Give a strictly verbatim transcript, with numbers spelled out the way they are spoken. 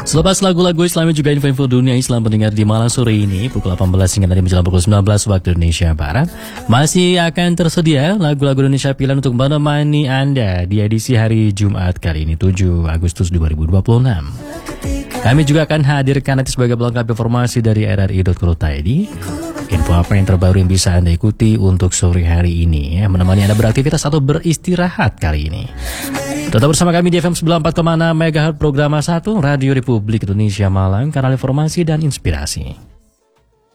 Selepas lagu-lagu Islami juga info-info dunia Islam pendengar di malam sore ini pukul delapan belas hingga nanti menjelang pukul sembilan belas waktu Indonesia Barat masih akan tersedia lagu-lagu Indonesia pilihan untuk menemani Anda di edisi hari Jumat kali ini tujuh Agustus dua ribu dua puluh enam. Kami juga akan hadirkan nanti sebagai pelengkap informasi dari r r i dot co dot i d. Info apa yang terbaru yang bisa Anda ikuti untuk sore hari ini ya, menemani Anda beraktivitas atau beristirahat kali ini. Tetap bersama kami di F M sembilan puluh empat koma enam MHz program satu Radio Republik Indonesia Malang, kanal informasi dan inspirasi.